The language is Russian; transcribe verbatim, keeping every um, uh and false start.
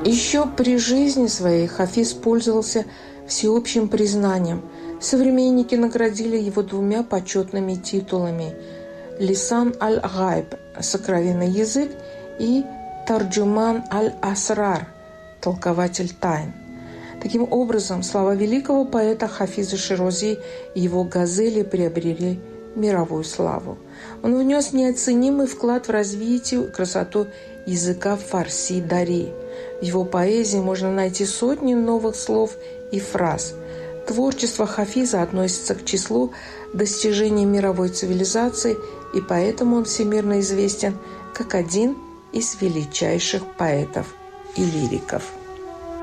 Еще при жизни своей Хафиз пользовался всеобщим признанием. Современники наградили его двумя почетными титулами – «Лисан аль-Гайб» – «Сокровенный язык» и «Тарджуман аль-Асрар» – «Толкователь тайн». Таким образом, слова великого поэта Хафиза Ширази и его газели приобрели мировую славу. Он внес неоценимый вклад в развитие и красоту языка фарси-дари. В его поэзии можно найти сотни новых слов и фраз. Творчество Хафиза относится к числу достижений мировой цивилизации, и поэтому он всемирно известен как один из величайших поэтов и лириков.